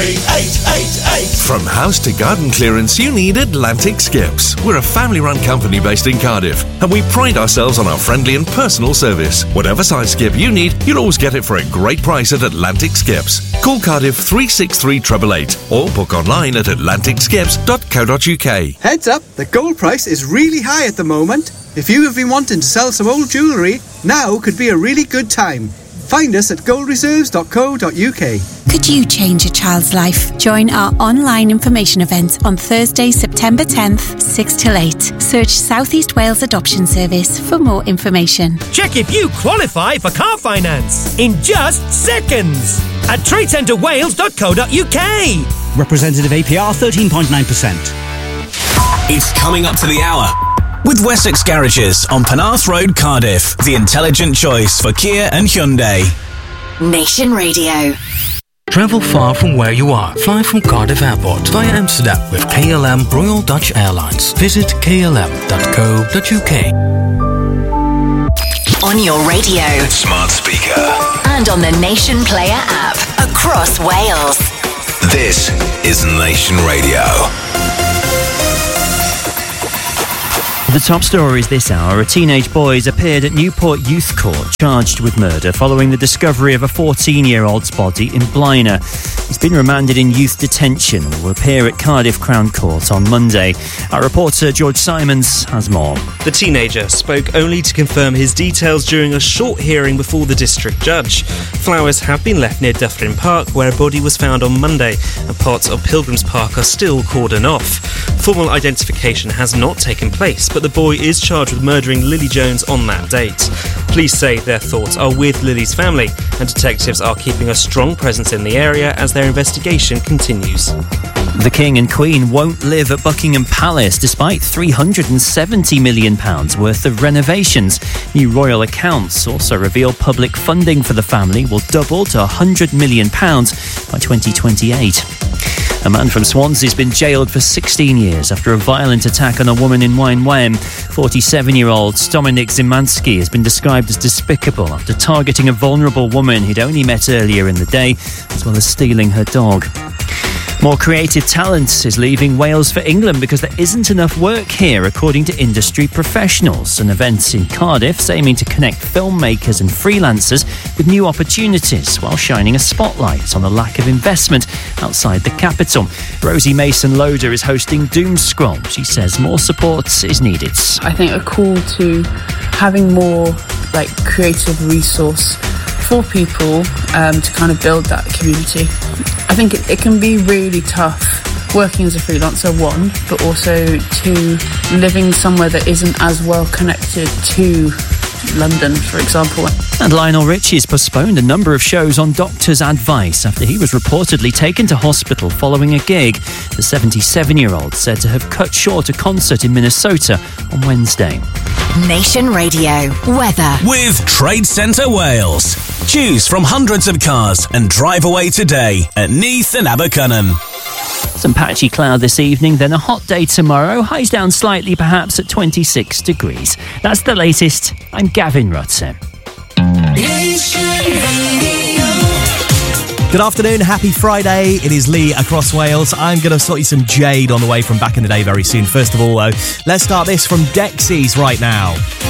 3888. From house to garden clearance, you need Atlantic Skips. We're a family-run company based in Cardiff, and we pride ourselves on our friendly and personal service. Whatever size skip you need, you'll always get it for a great price at Atlantic Skips. Call Cardiff 363 888 or book online at atlanticskips.co.uk. Heads up, the gold price is really high at the moment. If you have been wanting to sell some old jewellery, now could be a really good time. Find us at goldreserves.co.uk. Could you change a child's life? Join our online information event on Thursday, September 10th, 6 till 8. Search South East Wales Adoption Service for more information. Check if you qualify for car finance in just seconds at tradecentrewales.co.uk. Representative APR 13.9%. It's coming up to the hour. With Wessex Garages on Penarth Road, Cardiff. The intelligent choice for Kia and Hyundai. Nation Radio. Travel far from where you are. Fly from Cardiff Airport via Amsterdam with KLM Royal Dutch Airlines. Visit klm.co.uk. On your radio, smart speaker, and on the Nation Player app across Wales. This is Nation Radio. The top stories this hour. A teenage boy has appeared at Newport Youth Court charged with murder following the discovery of a 14-year-old's body in Blaenau. He's been remanded in youth detention and will appear at Cardiff Crown Court on Monday. Our reporter George Simons has more. The teenager spoke only to confirm his details during a short hearing before the district judge. Flowers have been left near Dufferin Park, where a body was found on Monday, and parts of Pilgrims Park are still cordoned off. Formal identification has not taken place, but the boy is charged with murdering Lily Jones on that date. Police say their thoughts are with Lily's family, and detectives are keeping a strong presence in the area as their investigation continues. The King and Queen won't live at Buckingham Palace despite £370 million worth of renovations. New royal accounts also reveal public funding for the family will double to £100 million by 2028. A man from Swansea has been jailed for 16 years after a violent attack on a woman in Wynwam. 47-year-old Dominik Zimanski has been described as despicable after targeting a vulnerable woman he'd only met earlier in the day, as well as stealing her dog. More creative talent is leaving Wales for England because there isn't enough work here, according to industry professionals. An event in Cardiff aiming to connect filmmakers and freelancers with new opportunities while shining a spotlight on the lack of investment outside the capital. Rosie Mason-Loader is hosting Doom Scroll. She says more support is needed. I think a call to having more creative resource for people to kind of build that community. I think it can be really tough working as a freelancer, one, but also two, living somewhere that isn't as well connected to London, for example. And Lionel Richie has postponed a number of shows on doctor's advice after he was reportedly taken to hospital following a gig. The 77-year-old said to have cut short a concert in Minnesota on Wednesday. Nation Radio weather with Trade Centre Wales. Choose from hundreds of cars and drive away today at Neath and Abercynon. Some patchy cloud this evening, then a hot day tomorrow. Highs down slightly, perhaps at 26 degrees. That's the latest. I'm Gavin Rutter. Good afternoon, happy Friday. It is Lee across Wales. I'm going to sort you some Jade on the way from back in the day very soon. First of all, though, let's start this from Dexys right now.